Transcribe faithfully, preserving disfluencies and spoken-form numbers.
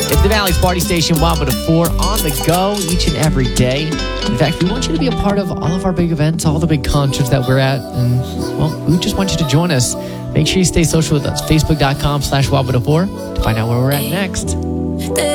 It's the Valley's Party Station, Wabba to four, on the go each and every day. In fact, we want you to be a part of all of our big events, all the big concerts that we're at. And, well, we just want you to join us. Make sure you stay social with us. Facebook.com slash Wabba to four to find out where we're at next.